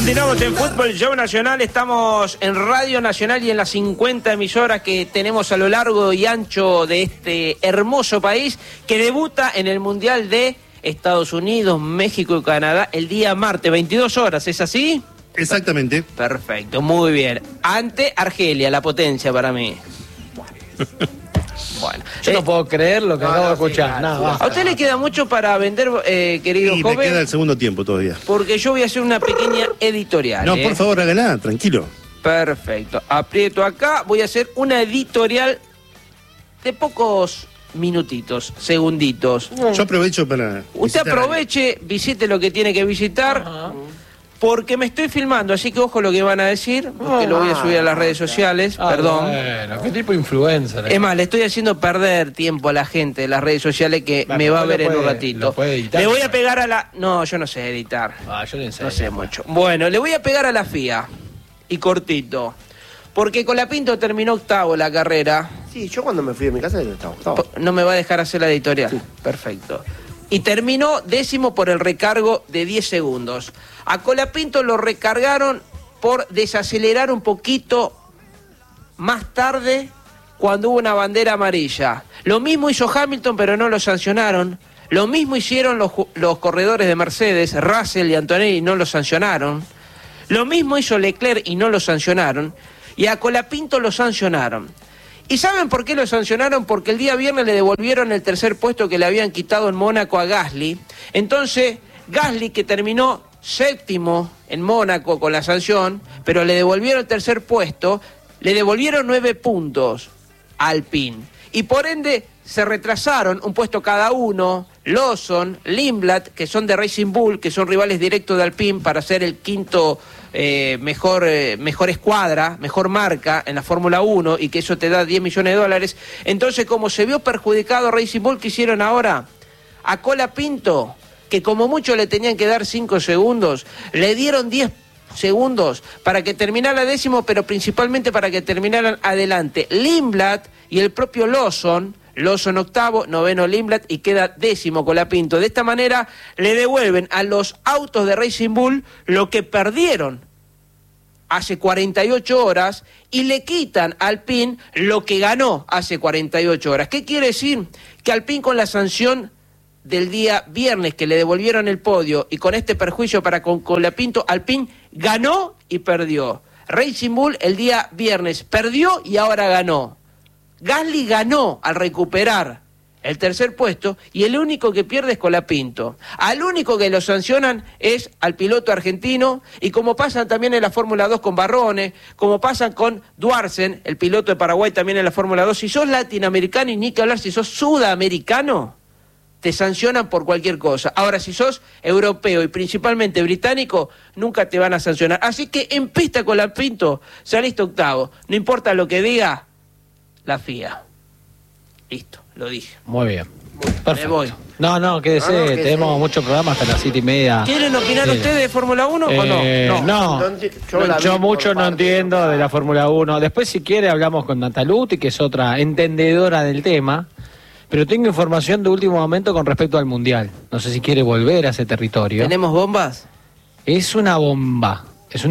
Continuamos en Fútbol Show Nacional, estamos en Radio Nacional y en las 50 emisoras que tenemos a lo largo y ancho de este hermoso país que debuta en el Mundial de Estados Unidos, México y Canadá el día martes, 22 horas, ¿es así? Exactamente. Perfecto, muy bien. Ante Argelia, la potencia para mí. Bueno, yo no puedo creer lo que acabo de escuchar. Sí, ¿a usted le queda mucho para vender, querido joven? Me queda el segundo tiempo todavía. Porque yo voy a hacer una pequeña editorial. No, por favor, hágala, tranquilo. Perfecto. Aprieto acá, voy a hacer una editorial de pocos minutitos, segunditos. Yo aprovecho para... Usted aproveche, visite lo que tiene que visitar. Porque me estoy filmando, así que ojo lo que van a decir, porque lo voy a subir a las redes sociales, perdón. Bueno, ¿qué tipo de influencer? Es más, le estoy haciendo perder tiempo a la gente de las redes sociales que me va a ver en un ratito. Le voy a pegar a la... No, yo no sé editar. Yo le enseño. No sé mucho. Bueno, le voy a pegar a la FIA. Y cortito. Porque Colapinto terminó octavo la carrera. Sí, yo cuando me fui de mi casa estaba octavo. No me va a dejar hacer la editorial. Sí. Perfecto. Y terminó décimo por el recargo de 10 segundos. A Colapinto lo recargaron por desacelerar un poquito más tarde cuando hubo una bandera amarilla. Lo mismo hizo Hamilton, pero no lo sancionaron. Lo mismo hicieron los corredores de Mercedes, Russell y Antonelli, no lo sancionaron. Lo mismo hizo Leclerc y no lo sancionaron. Y a Colapinto lo sancionaron. ¿Y saben por qué lo sancionaron? Porque el día viernes le devolvieron el tercer puesto que le habían quitado en Mónaco a Gasly. Entonces, Gasly, que terminó séptimo en Mónaco con la sanción, pero le devolvieron el tercer puesto, le devolvieron 9 puntos a Alpine. Y por ende, se retrasaron un puesto cada uno, Lawson, Lindblad, que son de Racing Bull, que son rivales directos de Alpine para ser el quinto mejor escuadra, mejor marca en la Fórmula 1 y que eso te da $10 millones. Entonces, como se vio perjudicado Racing Bull, ¿qué hicieron ahora? A Colapinto, que como mucho le tenían que dar 5 segundos, le dieron 10 segundos para que terminara décimo, pero principalmente para que terminaran adelante Lindblad y el propio Lawson octavo, noveno Lindblad y queda décimo Colapinto. De esta manera le devuelven a los autos de Racing Bull lo que perdieron hace 48 horas y le quitan a Alpine lo que ganó hace 48 horas. ¿Qué quiere decir? Que Alpine con la sanción del día viernes que le devolvieron el podio y con este perjuicio para con Colapinto, Alpine ganó y perdió. Racing Bull el día viernes perdió y ahora ganó. Gasly ganó al recuperar el tercer puesto y el único que pierde es Colapinto. Al único que lo sancionan es al piloto argentino y como pasan también en la Fórmula 2 con Barrone, como pasan con Duarsen, el piloto de Paraguay también en la Fórmula 2, si sos latinoamericano y ni que hablar, si sos sudamericano, te sancionan por cualquier cosa. Ahora, si sos europeo y principalmente británico, nunca te van a sancionar. Así que en pista Colapinto, saliste octavo. No importa lo que diga la FIA. Listo, lo dije. Muy bien. Perfecto. Me voy. No, quédese, tenemos muchos programas hasta las 7:30. ¿Quieren opinar ustedes de Fórmula 1 o no? Yo mucho no entiendo de la Fórmula 1. Después, si quiere, hablamos con Nataluti, que es otra entendedora del tema. Pero tengo información de último momento con respecto al Mundial. No sé si quiere volver a ese territorio. ¿Tenemos bombas? Es una bomba,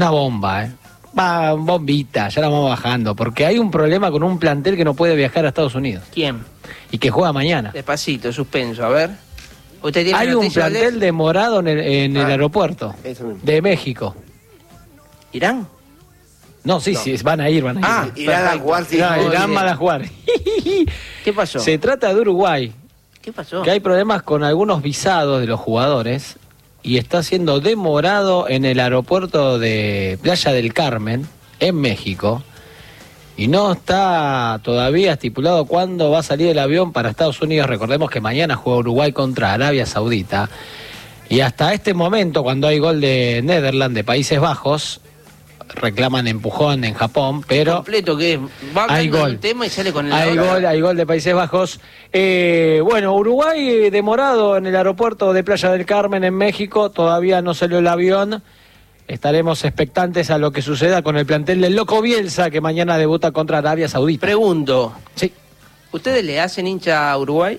Va, bombita, ya la vamos bajando. Porque hay un problema con un plantel que no puede viajar a Estados Unidos. ¿Quién? Y que juega mañana. Despacito, suspenso, a ver. ¿Usted tiene hay un plantel demorado en el aeropuerto de México. ¿Irán? No, sí, van a ir. Irán a jugar, sí. Irán van a jugar. ¿Qué pasó? Se trata de Uruguay. ¿Qué pasó? Que hay problemas con algunos visados de los jugadores y está siendo demorado en el aeropuerto de Playa del Carmen, en México, y no está todavía estipulado cuándo va a salir el avión para Estados Unidos. Recordemos que mañana juega Uruguay contra Arabia Saudita, y hasta este momento, cuando hay gol de Netherlands, de Países Bajos, reclaman empujón en Japón, pero completo que va hay gol. Tema y sale con el hay gol de Países Bajos. Bueno, Uruguay demorado en el aeropuerto de Playa del Carmen en México, todavía no salió el avión. Estaremos expectantes a lo que suceda con el plantel del Loco Bielsa, que mañana debuta contra Arabia Saudita. Pregunto, sí, ¿ustedes le hacen hincha a Uruguay?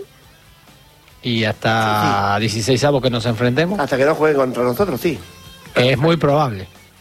Y hasta 16avos que nos enfrentemos. Hasta que no jueguen contra nosotros, sí. Es muy probable.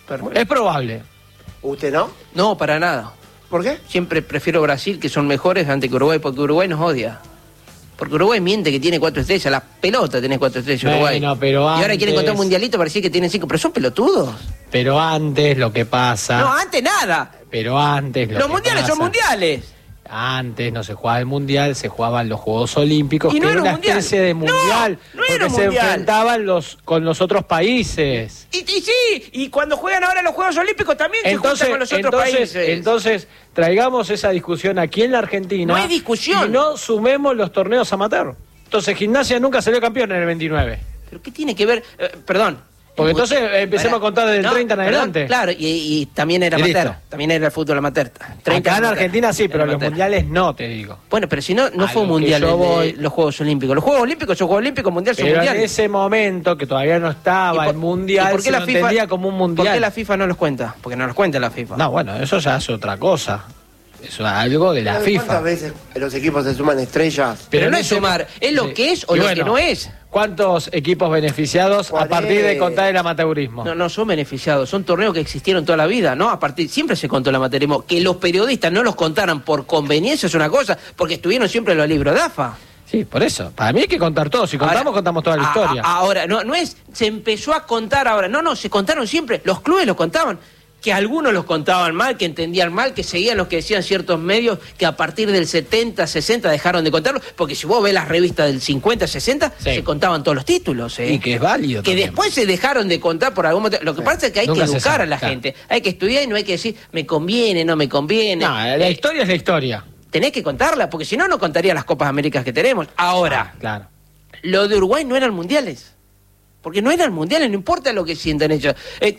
Perfecto. Es probable. ¿Usted no? No, para nada. ¿Por qué? Siempre prefiero Brasil, que son mejores, antes que Uruguay, porque Uruguay nos odia. Porque Uruguay miente que tiene 4 estrellas. La pelota tiene 4 estrellas Uruguay. Bueno, pero y ahora quieren antes- contar un mundialito para decir que tienen 5. Pero son pelotudos. Pero antes lo que pasa... No, antes nada. Pero antes lo Los que mundiales son pasa- mundiales. Antes no se jugaba el mundial, se jugaban los Juegos Olímpicos, Y no que era era una un mundial. especie de No, mundial, no era porque un se mundial. enfrentaban con los otros países. Y sí, y cuando juegan ahora los Juegos Olímpicos también se juntan con los otros países. Entonces, traigamos esa discusión aquí en la Argentina. No hay discusión. Y no sumemos los torneos amateur. Entonces, Gimnasia nunca salió campeón en el 29. ¿Pero qué tiene que ver? Perdón. Porque entonces empecemos a contar desde el 30 en perdón, adelante. Claro, y también era Y amateur. listo. También era el fútbol amateur. 30 Acá en amateur. Argentina sí, pero Era los amateur. mundiales no, te digo. Bueno, pero si no A fue un lo que mundial yo el de voy- los Juegos Olímpicos. Los Juegos Olímpicos son Juegos Olímpicos, mundial son Pero en mundiales. ese momento, que todavía no estaba el mundial, ¿y por qué se lo entendía como un mundial. ¿Por qué la FIFA no los cuenta? Porque no los cuenta la FIFA. No, bueno, eso ya es otra cosa. Eso es algo de la FIFA. ¿Cuántas veces los equipos se suman estrellas? Pero no en es ese- sumar, es lo Sí. que es o Y lo bueno, que no es. ¿Cuántos equipos beneficiados a 40? partir de contar el amateurismo? No son beneficiados, son torneos que existieron toda la vida, ¿no? A partir, siempre se contó el amateurismo. Que los periodistas no los contaran por conveniencia es una cosa, porque estuvieron siempre en los libros de AFA. Sí, por eso. Para mí hay que contar todo. Si contamos, Ahora, contamos toda la historia. Ahora, no es, se empezó a contar ahora. No, se contaron siempre. Los clubes los contaban. Que algunos los contaban mal, que entendían mal, que seguían los que decían ciertos medios, que a partir del 70, 60 dejaron de contarlo. Porque si vos ves las revistas del 50, 60, Sí. se contaban todos los títulos. Y que es válido Que también. después se dejaron de contar por algún motivo. Lo que pasa es que hay Nunca que se educar sabe, a la claro. gente. Hay que estudiar y no hay que decir, me conviene, no me conviene. No, la historia es la historia. Tenés que contarla, porque si no, no contaría las Copas Américas que tenemos. Ahora, Claro. lo de Uruguay no eran mundiales. Porque no eran mundiales, no importa lo que sientan ellos.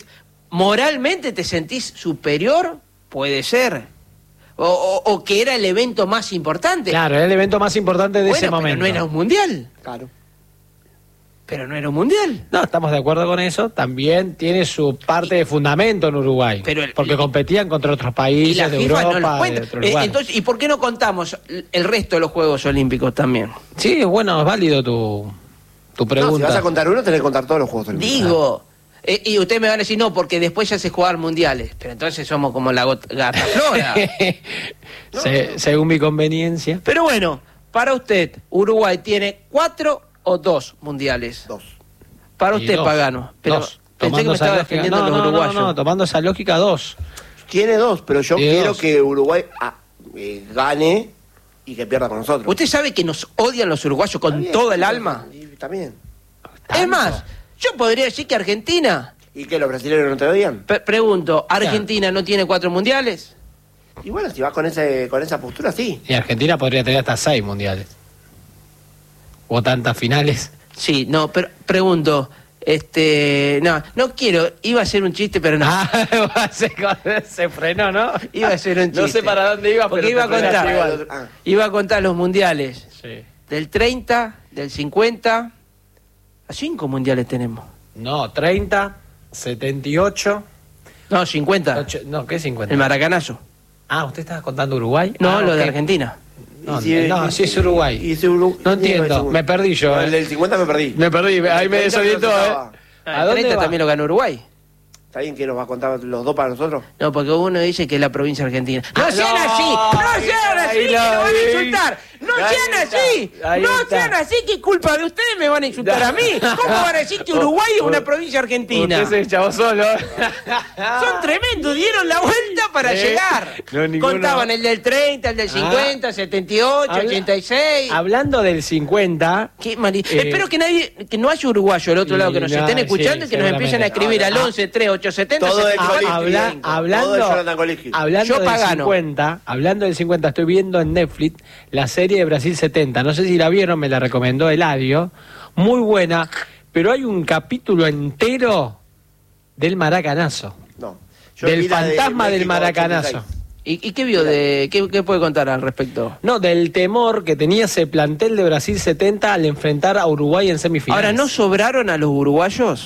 Moralmente te sentís superior, puede ser. O que era el evento más importante. Claro, era el evento más importante de Bueno, ese pero momento. no era un mundial. Claro. Pero no era un mundial. No, estamos de acuerdo con eso. También tiene su parte de fundamento en Uruguay. Pero porque competían contra otros países Y la de FIFA Europa, no los de cuenta. otros lugares. Entonces, ¿y por qué no contamos el resto de los Juegos Olímpicos también? Sí, bueno, es válido tu pregunta. No, si vas a contar uno, tenés que contar todos los Juegos Olímpicos. Digo, y ustedes me van a decir, no, porque después ya se juegan mundiales. Pero entonces somos como la gata flora. Según mi conveniencia. Pero bueno, para usted, Uruguay tiene 4 o 2 mundiales. 2. Para Y usted, dos. Pagano. Pero Dos. pensé que Tomando me esa estaba lógica- defendiendo no, los no, uruguayos. No, tomando esa lógica, 2. Tiene 2, pero yo Tiene quiero 2. que Uruguay gane y que pierda con nosotros. ¿Usted sabe que nos odian los uruguayos con Está bien, todo el sí, alma? y también. Es más, yo podría decir que Argentina... ¿Y que los brasileños no te odian? Pregunto, ¿Argentina no tiene 4 mundiales? Y bueno, si vas con esa postura, sí. Y Argentina podría tener hasta 6 mundiales. O tantas finales. Sí, no, pero pregunto... no quiero, iba a ser un chiste, pero no. Se frenó, ¿no? Iba a ser un chiste. No sé para dónde iba, porque pero iba a te frenaste contar. igual. Ah. Iba a contar los mundiales. Sí. Del 30, del 50, a 5 mundiales tenemos. No, 30, 78... No, 50. No, ¿qué 50? El maracanazo. Ah, ¿usted estaba contando Uruguay? No, Ah, lo de ok. Argentina. No, Y no, sí es Uruguay. y si Uru- No y si entiendo, segundo. me perdí yo. No, el del 50 me perdí. Me perdí, ahí me El 30 desorientó, no ¿eh? estaba. Ah, ¿A el dónde 30 va? también lo ganó Uruguay. ¿Está bien que nos va a contar los 2 para nosotros? No, porque uno dice que es la provincia argentina. ¡No Ah, sean no, así! ¡No sean así! ahí ¡Que lo me van a vi. insultar! ¡No Ahí sean está, así! ahí ¡No está. sean así! ¡Que culpa de ustedes me van a insultar a mí! ¿Cómo van a decir que Uruguay es una provincia argentina? Usted se echó solo. Son tremendos, dieron la vuelta para llegar. No, ninguno. Contaban el del 30, el del 50, 78, Habla- 86. Hablando del 50... Qué Espero que no haya uruguayo al otro y lado que nos no, estén escuchando sí, y que nos empiecen a escribir al 11 3 870 Todo de 74. Colín. Hablando, Todo de Jonathan Colín. hablando Yo del Pagano. 50, hablando del 50, estoy viendo en Netflix la serie de Brasil 70. No sé si la vieron, me la recomendó Eladio. Muy buena, pero hay un capítulo entero del maracanazo. No. Yo Del vi la de fantasma del México maracanazo. 86. ¿Y qué vio de qué puede contar al respecto? No, del temor que tenía ese plantel de Brasil 70 al enfrentar a Uruguay en semifinales. Ahora, ¿no sobraron a los uruguayos?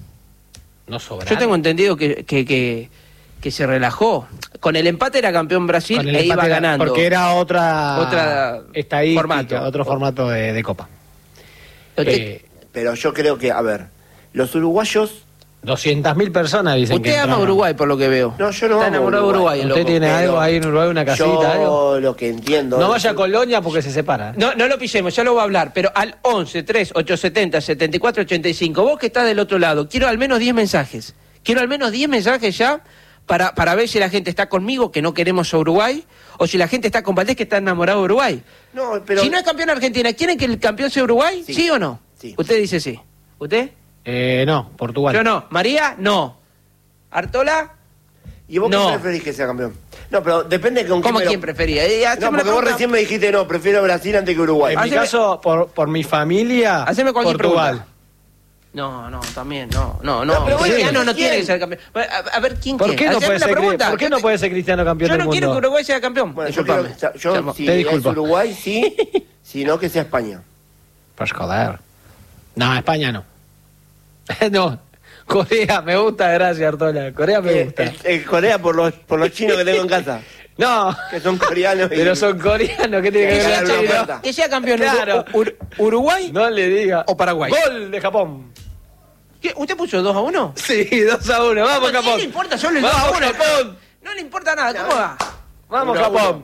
No sobraron. Yo tengo entendido que se relajó. Con el empate era campeón Brasil Con el e iba empate era- ganando. Porque era otra estadística, formato. otro formato de Copa. Usted- Pero yo creo que, a ver, los uruguayos 200.000 personas dicen que Usted ama entraron. Uruguay, por lo que veo. No, yo no Está amo enamorado de Uruguay, ¿Usted loco. tiene pero algo ahí en Uruguay, una casita, yo algo? lo que entiendo... No vaya a Colonia porque se separa. No lo pisemos, ya lo voy a hablar, pero al 11 3 870 74 85, vos que estás del otro lado, quiero al menos 10 mensajes. Quiero al menos 10 mensajes ya para ver si la gente está conmigo, que no queremos a Uruguay, o si la gente está con Valdés, que está enamorado de Uruguay. No, pero... Si no es campeón Argentina, ¿quieren que el campeón sea Uruguay? ¿Sí, Sí. o no? Sí. Usted dice sí. ¿Usted? No, Portugal. Yo no. ¿María? No. ¿Artola? ¿Y vos No. qué preferís que sea campeón? No, pero depende con ¿Cómo quién me lo- quién prefería? No, porque vos recién me dijiste, no, prefiero Brasil antes que Uruguay. En mi Haceme- caso, por mi familia, Haceme cualquier Portugal. pregunta. No, también, no. No, pero bueno, Cristiano no ¿quién? tiene que ser campeón. A ver, ¿quién ¿Por qué no Haceme puede la ser, pregunta. ¿por qué no puede ser Cristiano campeón Yo del no mundo? quiero que Uruguay sea campeón. Bueno, yo, Disculpame. quiero- yo Llamo. si Te es disculpo. Uruguay, sí, si no, que sea España. Pues joder. No, España no. No, Corea me gusta, gracias Artola. Corea me gusta. El Corea por los chinos que tengo en casa, No, que son coreanos. y- pero son coreanos, ¿qué tiene que Que ver sea, Claro, con no, China? plata. que sea campeón Claro. Uruguay. No le diga. O Paraguay. Gol de Japón. ¿Qué? ¿Usted puso 2-1? Sí, 2-1. Vamos, ¿Qué Japón. le importa solo el Vamos, 2-1? Japón. No le importa nada. ¿Cómo va? Vamos, 1-1. Japón.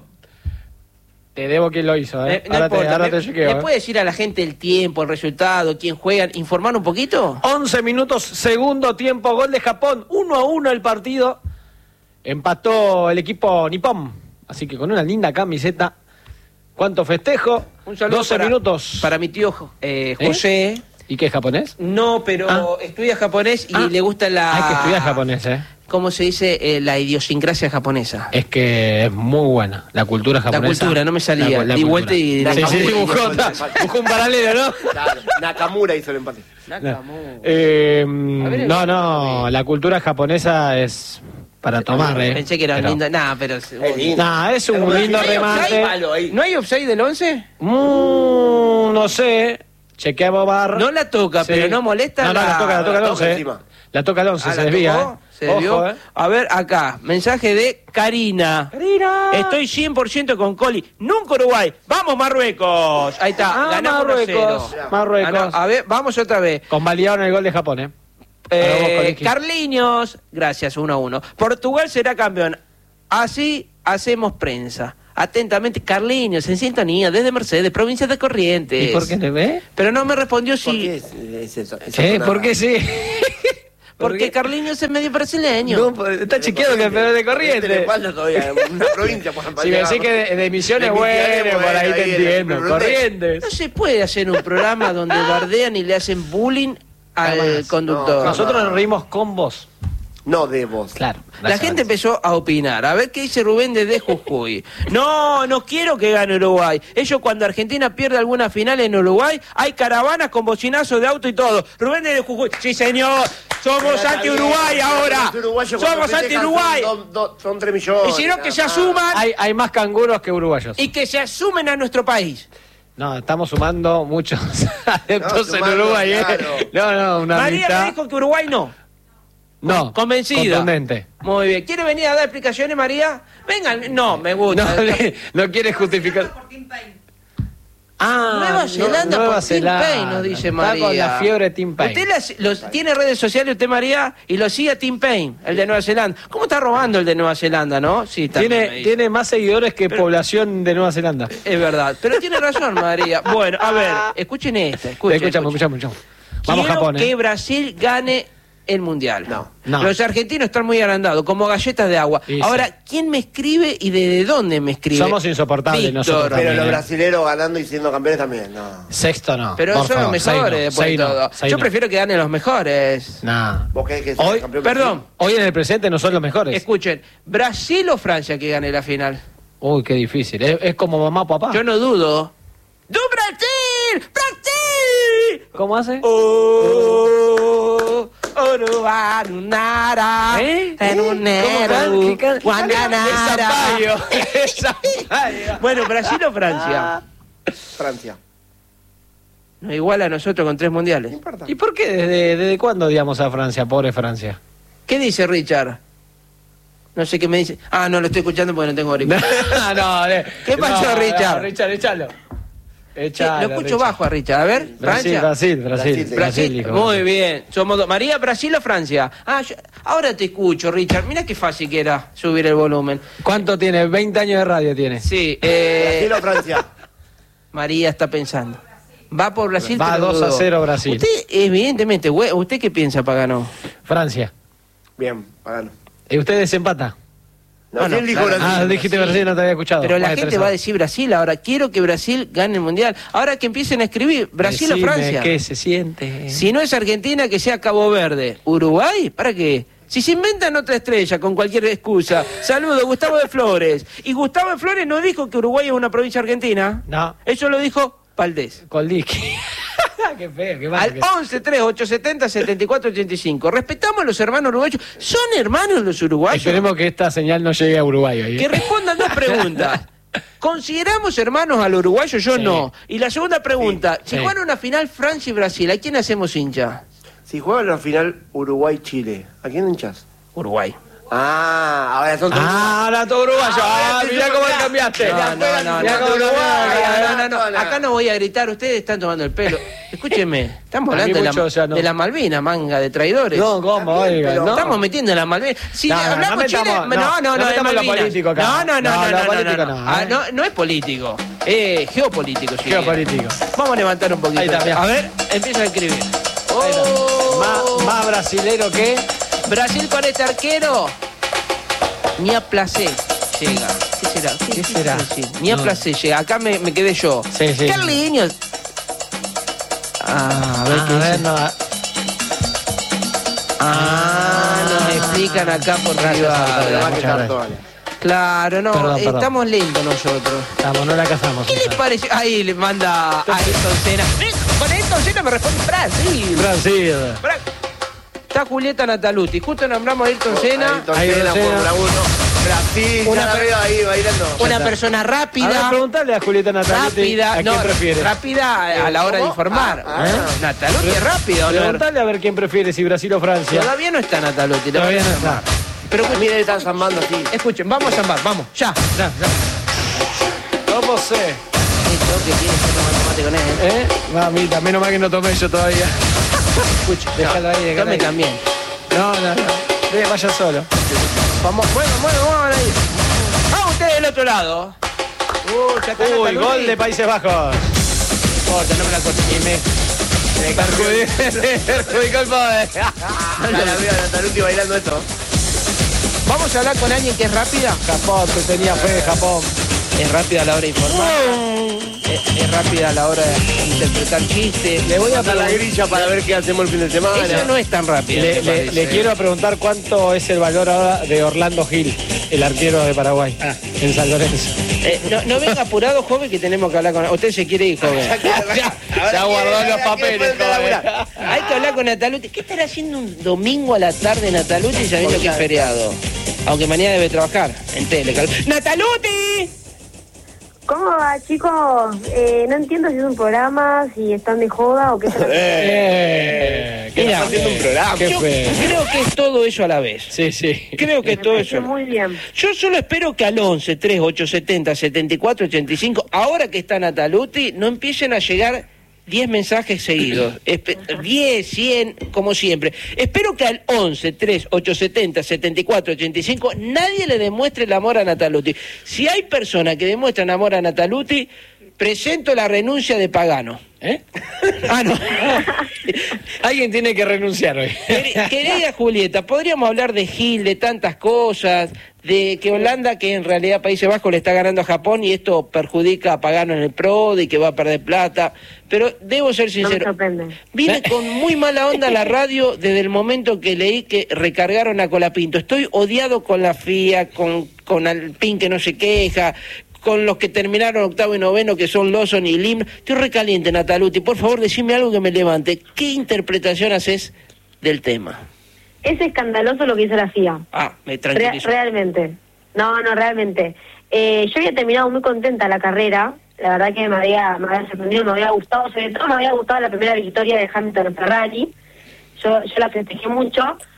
Te debo quién lo hizo, ¿eh? No ahora importa. te chequeo. ¿Me puede decir a la gente el tiempo, el resultado, quién juega, informar un poquito? 11 minutos, segundo tiempo, gol de Japón, 1-1 el partido. Empató el equipo nipón, así que con una linda camiseta. ¿Cuánto festejo? Un saludo 12 minutos. para mi tío José. ¿Y qué es japonés? No, pero estudia japonés y le gusta la... Hay que estudiar japonés, ¿eh? ¿Cómo se dice? La idiosincrasia japonesa. Es que es muy buena. La cultura La japonesa. cultura, no me salía. La Di cultura. vuelta y... Sí, sí, Nakamura buscó, hizo el empate. buscó un paralelo, ¿no? Claro, Nakamura hizo el empate. Nakamura. No, no, la cultura japonesa es para tomar, ¿eh? Pensé que era Pero- lindo. Nah, pero... Es lindo. Nah, es un Pero lindo no hay remate. offside, malo ahí. ¿No hay offside del 11? No sé. Chequeamos bar. No la toca, Sí. pero no molesta No, la... la toca el la toca 11. encima. La toca el 11, Ah, se ¿la desvía. tocó? Se desvió. Ojo, A ver, acá, mensaje de Karina. Karina. Estoy 100% con Coli. Nunca Uruguay. Vamos Marruecos. Ahí está. Ah, Ganamos Marruecos. 1-0. Marruecos. A ver, vamos otra vez. Convalidaron el gol de Japón, ¿eh? Para vos, Coliqui. Carliños. Gracias, 1-1. Portugal será campeón. Así hacemos prensa. Atentamente, Carliños, en sintonía, desde Mercedes, provincia de Corrientes. ¿Y por qué le ve? Pero no me respondió ¿Por qué si... es eso? Esa zona- ¿Por qué sí? Porque Carliños es medio brasileño. No, pues, está chequeado que es de Este le Corrientes. falta todavía una provincia por Si me decís que de Misiones, De Misiones, bueno, por ahí bueno, te ahí entiendo. en el Corrientes. No se puede hacer un programa donde bardean y le hacen bullying al Jamás. conductor. No, Nosotros nos reímos con vos. No de vos. Claro. La gente empezó a opinar. A ver qué dice Rubén desde Jujuy. No quiero que gane Uruguay. Ellos cuando Argentina pierde alguna final en Uruguay, hay caravanas con bocinazos de auto y todo. Rubén desde Jujuy. Sí, señor. Somos anti-Uruguay ahora. Los uruguayos cuando Somos festejan anti-Uruguay. Son 3 millones. Y si no, que se nada más. asuman Hay más canguros que uruguayos. y que se asumen a nuestro país. No, estamos sumando muchos adeptos en sumando, Uruguay, ¿eh? claro. No, una María me mitad. dijo que Uruguay no. No, Convencida. contundente. Muy bien. ¿Quiere venir a dar explicaciones, María? Vengan. No, me gusta. No quiere justificar. Ah, Nueva Zelanda Nueva por Zelanda. Team Payne, nos dice Está María. con la fiebre Team Payne. ¿Usted tiene redes sociales, usted, María? Y lo sigue a Team Payne, el de Nueva Zelanda. ¿Cómo está robando el de Nueva Zelanda, no? Sí, también me dice. Tiene más seguidores que población de Nueva Zelanda. Es verdad. Pero tiene razón, María. Bueno, a ver, escuchen esta. Escuchamos. Vamos, Quiero Japón, que ¿eh? Brasil gane el Mundial. No. Los argentinos están muy agrandados, como galletas de agua. Sí, Ahora, ¿quién me escribe y desde dónde me escribe? Somos insoportables Víctor. nosotros Pero también, los ¿eh? brasileros ganando y siendo campeones también, no. Sexto no. Pero por son los favor, mejores seis no, después de seis no, todo. seis Yo no. prefiero que ganen los mejores. No. ¿Vos querés que Hoy- sea campeón Perdón, Hoy en el presente no son los mejores. escuchen, ¿Brasil o Francia que gane la final? Uy, qué difícil. Es como mamá, papá. Yo no dudo. ¡Du Brasil! ¡Brasil! ¿Cómo hace? Oh, Uruguay, nara, ¿Eh? en un ¿Cómo nero, can- guandanara. Es Zapallo. Bueno, ¿Brasil o Francia? Francia. No igual a nosotros con 3 mundiales. No importa. ¿Y por qué? ¿Desde cuándo odiamos a Francia? Pobre Francia. ¿Qué dice Richard? No sé qué me dice. Ah, no lo estoy escuchando porque no tengo auricular. No, ¿Qué pasó, Richard? Richard, échalo. Echalo, lo escucho Richard. bajo a Richard. A ver, Francia. Brasil, hijo. Muy bien. Somos dos. María, Brasil o Francia. Ahora te escucho, Richard. Mira qué fácil que era subir el volumen. ¿Cuánto tiene? 20 años de radio tiene. Sí. Brasil o Francia. María está pensando. Va por Brasil. Va pero 2-0 Brasil. Usted, evidentemente, ¿usted qué piensa, Pagano? Francia. Bien, Pagano. ¿Y usted desempata? No, No, ¿quién dijo claro. Brasil? Dijiste Brasil, no te había escuchado. Pero la Vale, gente va a decir Brasil ahora. Quiero que Brasil gane el Mundial. Ahora que empiecen a escribir, Brasil o Francia. ¿Qué se siente? Si no es Argentina, que sea Cabo Verde. ¿Uruguay? ¿Para qué? Si se inventan otra estrella con cualquier excusa. Saludos, Gustavo de Flores. Y Gustavo de Flores no dijo que Uruguay es una provincia argentina. No. Eso lo dijo Valdés. Coldiqui. Qué feo, qué mal. Al 11-3-870-7485. Respetamos a los hermanos uruguayos. ¿Son hermanos los uruguayos? Esperemos que esta señal no llegue a Uruguay hoy. Que respondan dos preguntas. ¿Consideramos hermanos al uruguayo? Yo Sí. no. Y la segunda pregunta. Si Sí. juegan una final Francia y Brasil, ¿a quién hacemos hincha? Si juegan la final Uruguay-Chile, ¿a quién hinchas? Uruguay. Ahora son Ahora todo uruguayo. Mirá cómo cambiaste. No. Mirá cómo Uruguay. No. Acá no voy a gritar, ustedes están tomando el pelo. Escúcheme, estamos A mí hablando mucho ya no. de la Malvina, manga de traidores. No, ¿cómo? Oiga, pero no. Estamos metiendo en la Malvina. Si No, hablamos no Chile, metamos- no no de metamos lo Malvinas. político acá. No, No, lo político no, Ah, ¿eh? no es político, geopolítico. Sí. Geopolítico. Vamos a levantar un poquito. Ahí está, mirá. A ver, empieza a escribir. Ahí está. Más brasilero que... Brasil con este arquero. Ni a placer llega. ¿Qué será? ¿Qué será? decir? Ni a No. placer llega. Acá me quedé yo. Sí. Carliños. A ver qué dice. Nos explican acá por privado. Claro, no, Perdón. estamos lentos nosotros. Vamos, no la cazamos. ¿Qué les parece? Ahí le manda a Ayrton Senna. Con Ayrton Senna me responde Brasil. Brasil. Está Julieta Nataluti. Justo nombramos a Ayrton Senna. Fórmula 1. Brasil, Una ya la per- veo ahí bailando. Una persona A ver, rápida. preguntale a Julieta Nataluti Rápida. a quién prefiere. Rápida a la hora de ¿Cómo? informar. Ah, Nataluti es rápida, ¿o no? Preguntale a ver quién prefiere, si Brasil o Francia. Todavía no está Nataluti. la Todavía vamos no a llamar. está. Pero A mí debe estar zambando así. escuchen, vamos a zambar, vamos, ya. ¿Cómo sé? Esto que tiene que tomar mate con él. Mamita, menos mal que no tomé yo todavía. Escuchen, Déjalo ahí, déjalo tome ahí. también. No. Vaya solo. Vamos, bueno, vamos ahí. Vamos ustedes del otro lado. Ya está Uy, Nataluti. gol de Países Bajos. Corta, no me la cortes. Y me Perjudicó el poder. Ya la veo a Nataluti bailando esto. Vamos a hablar con alguien que es rápida. Japón, te tenía fe de Japón. Es rápida a la hora de informar. Es rápida a la hora de interpretar chistes. Le voy a dar la grilla para ver qué hacemos el fin de semana. Ella no es tan rápida. me Le parece. quiero preguntar cuánto es el valor ahora de Orlando Gil, el arquero de Paraguay, en San Lorenzo. No venga apurado, joven, que tenemos que hablar con... Usted se quiere ir, joven. Ya guardó los papeles, joven. Hay que hablar con Nataluti. ¿Qué estará haciendo un domingo a la tarde Nataluti sabiendo que es feriado? Aunque mañana debe trabajar en tele. ¡Nataluti! ¿Cómo va, chicos? No entiendo si es un programa, si están de joda o qué. Que Mira, está haciendo un programa. Qué Yo feo. creo que es todo eso a la vez. Sí. Creo que es todo eso. Muy bien. Yo solo espero que al 11 3 870 74 85, ahora que está Nataluti, no empiecen a llegar 10 mensajes seguidos. 10, 100, como siempre. Espero que al 11 3 870 74 85 nadie le demuestre el amor a Nataluti. Si hay personas que demuestran amor a Nataluti, presento la renuncia de Pagano. No. Alguien tiene que renunciar hoy. Querida Julieta, podríamos hablar de Gil, de tantas cosas, de que Holanda, que en realidad Países Bajos le está ganando a Japón y esto perjudica a Pagano en el PRO y que va a perder plata, pero debo ser No me sincero, sorprende. vine con muy mala onda a la radio desde el momento que leí que recargaron a Colapinto. Estoy odiado con la FIA, con Alpín que no se queja, con los que terminaron octavo y noveno, que son Lawson y Lim. Estoy recaliente, Nataluti. Por favor, decime algo que me levante. ¿Qué interpretación haces del tema? Es escandaloso lo que hizo la FIA. Me tranquilizo. Realmente. No, realmente. Yo había terminado muy contenta la carrera. La verdad que me había sorprendido, me había gustado. Sobre todo me había gustado la primera victoria de Hamilton en Ferrari. Yo la festejé mucho.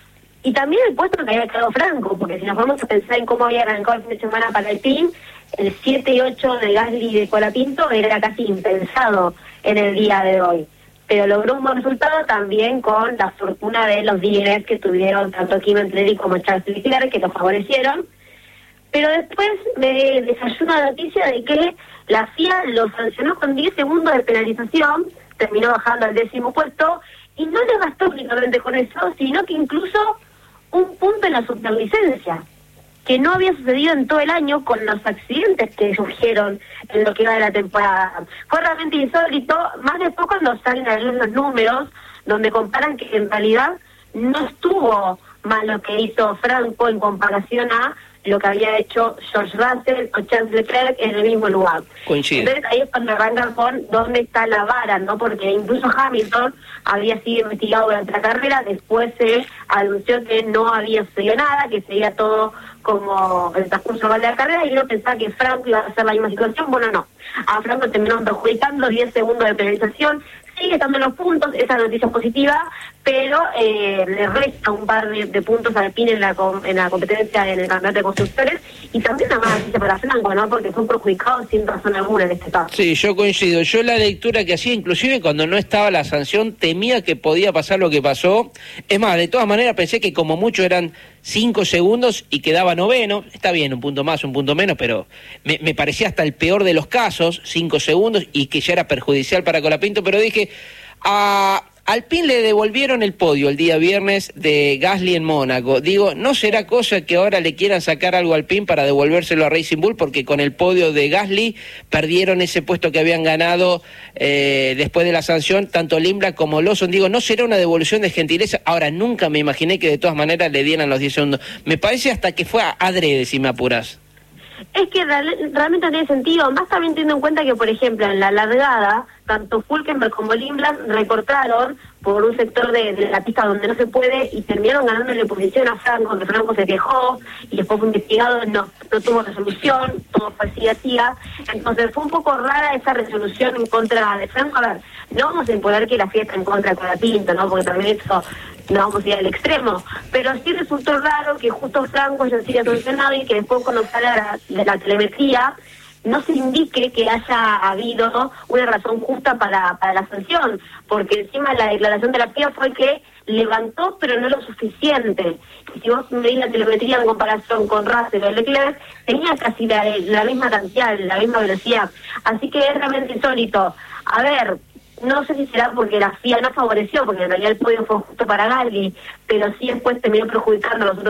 Y también el puesto que había quedado Franco, porque si nos vamos a pensar en cómo había arrancado el fin de semana para el team, el 7 y 8 de Gasly y de Colapinto era casi impensado en el día de hoy. Pero logró un buen resultado también con la fortuna de los DNS que tuvieron tanto Kim Antonelli como Charles Leclerc, que lo favorecieron. Pero después me desayunó la noticia de que la FIA lo sancionó con 10 segundos de penalización, terminó bajando al 10º puesto, y no le bastó únicamente con eso, sino que incluso un punto en la superlicencia, que no había sucedido en todo el año con los accidentes que surgieron en lo que iba de la temporada. Fue realmente insólito, más después cuando salen a ver los números, donde comparan que en realidad no estuvo mal lo que hizo Franco en comparación a lo que había hecho George Russell o Charles Leclerc en el mismo lugar. Coincide. Entonces ahí es cuando arrancan con dónde está la vara, ¿no? Porque incluso Hamilton había sido investigado durante la carrera, después se anunció que no había sucedido nada, que seguía todo como el transcurso normal de la carrera, y uno pensaba que Franco iba a hacer la misma situación. Bueno, no. A Franco terminó perjudicando 10 segundos de penalización, sigue estando en los puntos, esa noticia positiva, pero le resta un par de puntos al Alpine en la competencia en el campeonato de constructores, y también una mala noticia para Franco, ¿no? Porque fue perjudicado sin razón alguna en este caso. Sí, yo coincido. Yo la lectura que hacía, inclusive cuando no estaba la sanción, temía que podía pasar lo que pasó. Es más, de todas maneras pensé que como mucho eran 5 segundos y quedaba noveno. Está bien, un punto más, un punto menos, pero me parecía hasta el peor de los casos, 5 segundos, y que ya era perjudicial para Colapinto, pero dije, a Alpine le devolvieron el podio el día viernes de Gasly en Mónaco. Digo, ¿no será cosa que ahora le quieran sacar algo a Alpine para devolvérselo a Racing Bull? Porque con el podio de Gasly perdieron ese puesto que habían ganado después de la sanción, tanto Limblad como Lawson. Digo, ¿no será una devolución de gentileza? Ahora, nunca me imaginé que de todas maneras le dieran los 10 segundos. Me parece hasta que fue adrede, si me apuras. Es que realmente no tiene sentido, más también teniendo en cuenta que, por ejemplo, en la largada, tanto Hülkenberg como Limblad recortaron por un sector de la pista donde no se puede y terminaron ganándole posición a Franco, que Franco se quejó y después fue investigado, no tuvo resolución, todo fue así. Entonces fue un poco rara esa resolución en contra de Franco. A ver, no vamos a imponer que la fiesta en contra de Colapinto, ¿no? Porque también eso no vamos a ir al extremo, pero sí resultó raro que justo Franco haya sido sancionado y que después cuando sale la telemetría no se indique que haya habido una razón justa para la sanción, porque encima la declaración de la FIA fue que levantó pero no lo suficiente. Y si vos medís la telemetría en comparación con Russell o Leclerc, tenía casi la misma cantidad, la misma velocidad, así que es realmente insólito. A ver, no sé si será porque la FIA no favoreció, porque en realidad el podio fue justo para Gasly, pero sí después terminó perjudicando a los otros